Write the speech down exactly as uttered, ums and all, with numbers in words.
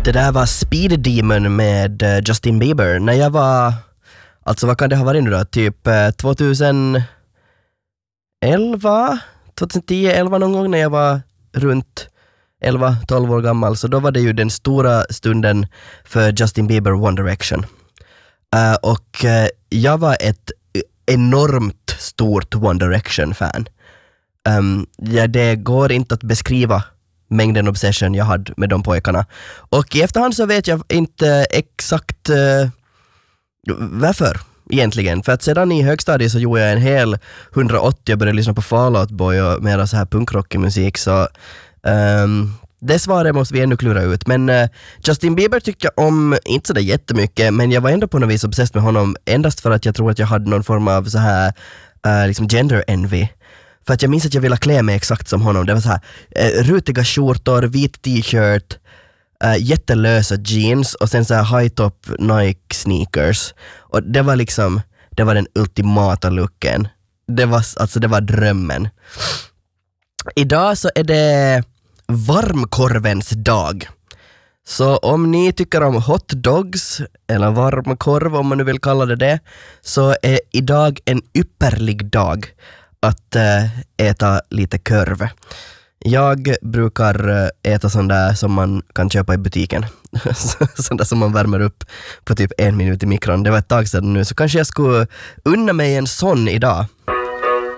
Det där var Speed Demon med Justin Bieber. När jag var, alltså vad kan det ha varit nu då? Typ tjugoelva, tjugohundratio, elva någon gång när jag var runt elva tolv år gammal. Så då var det ju den stora stunden för Justin Bieber One Direction. Uh, och uh, jag var ett enormt stort One Direction-fan. Um, ja, det går inte att beskriva mängden obsession jag hade med de pojkarna. Och i efterhand så vet jag inte exakt uh, varför egentligen. För att sedan i högstadiet så gjorde jag en hel hundraåttio och började lyssna på Fall Out Boy och mera så här punkrockig musik. Så um, det svaret måste vi ännu klura ut. Men uh, Justin Bieber tyckte jag om inte så där jättemycket, men jag var ändå på något vis obsessed med honom endast för att jag tror att jag hade någon form av så här uh, liksom gender envy. För att jag minns att jag ville klä mig exakt som honom. Det var så här uh, rutiga skjortor, vit t-shirt, uh, jättelösa jeans och sen så här high-top Nike sneakers. Och det var liksom, det var den ultimata looken. Det var, alltså det var drömmen. Idag så är det varmkorvens dag. Så om ni tycker om hot dogs eller varmkorv, om man nu vill kalla det det, så är idag en ypperlig dag att äh, äta lite korv. Jag brukar äta sån där som man kan köpa i butiken. Sån där som man värmer upp på typ en minut i mikron. Det var ett tag sedan nu, så kanske jag skulle unna mig en sån idag.